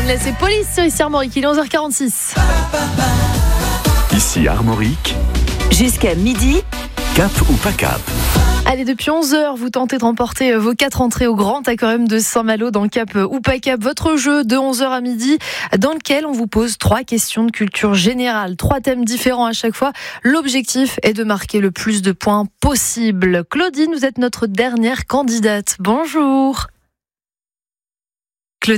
Nameless et Police sur ici Armorique, il est 11h46. Ici Armorique, jusqu'à midi, cap ou pas cap. Allez, depuis 11h, vous tentez de remporter vos 4 entrées au Grand Aquarium de Saint-Malo dans Cap ou pas Cap, votre jeu de 11h à midi, dans lequel on vous pose 3 questions de culture générale, 3 thèmes différents à chaque fois. L'objectif est de marquer le plus de points possible. Claudine, vous êtes notre dernière candidate. Bonjour. Claudine ?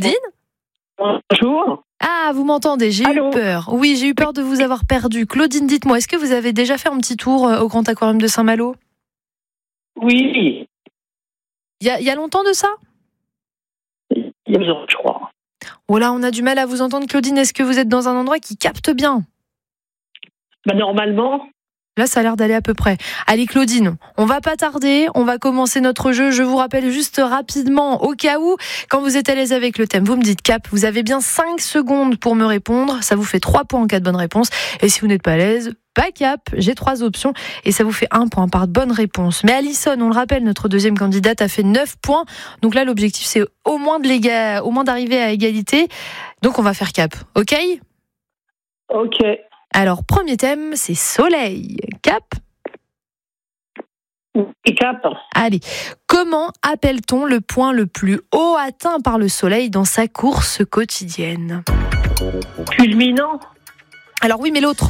Bonjour. Ah, vous m'entendez, j'ai eu peur. Oui, j'ai eu peur de vous avoir perdu. Claudine, dites-moi, est-ce que vous avez déjà fait un petit tour au Grand Aquarium de Saint-Malo ? Oui. Il y a longtemps de ça ? Il y a 2 ans, je crois. Oh là, on a du mal à vous entendre, Claudine. Est-ce que vous êtes dans un endroit qui capte bien ? Normalement. Là, ça a l'air d'aller à peu près. Allez, Claudine, on va pas tarder. On va commencer notre jeu. Je vous rappelle juste rapidement, au cas où, quand vous êtes à l'aise avec le thème, vous me dites cap. Vous avez bien 5 secondes pour me répondre. Ça vous fait 3 points en cas de bonne réponse. Et si vous n'êtes pas à l'aise, pas cap. J'ai 3 options et ça vous fait 1 point par bonne réponse. Mais Alison, on le rappelle, notre deuxième candidate a fait 9 points. Donc là, l'objectif, c'est au moins d'arriver à égalité. Donc on va faire cap. OK ? Ok. Alors, premier thème, c'est soleil. Cap ? Et cap. Allez, comment appelle-t-on le point le plus haut atteint par le soleil dans sa course quotidienne ? Culminant. Alors oui, mais l'autre.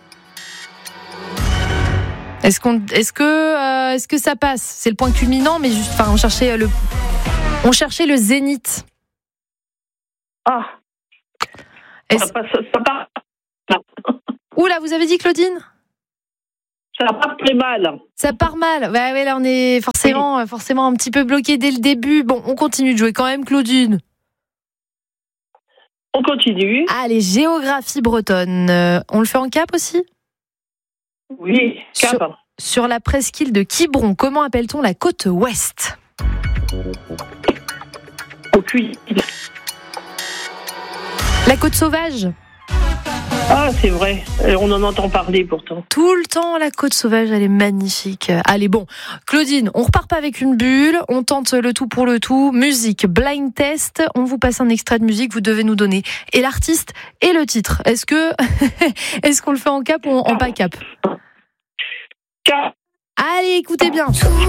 Est-ce que ça passe ? C'est le point culminant, mais juste, on cherchait le zénith. Ah. Ça part. Oula, vous avez dit, Claudine ? Ça part très mal. Ça part mal. Ouais, là on est forcément un petit peu bloqué dès le début. Bon, on continue de jouer quand même, Claudine. On continue. Allez, géographie bretonne. On le fait en cap aussi ? Oui, cap. Sur la presqu'île de Quiberon, comment appelle-t-on la côte ouest ? Aucune idée. La côte sauvage ? Ah, c'est vrai. On en entend parler pourtant. Tout le temps, la côte sauvage, elle est magnifique. Allez, bon, Claudine, on repart pas avec une bulle, on tente le tout pour le tout. Musique, blind test, on vous passe un extrait de musique, vous devez nous donner et l'artiste et le titre. Est-ce qu'on le fait en cap ou en pas cap ? Cap. Allez, écoutez bien.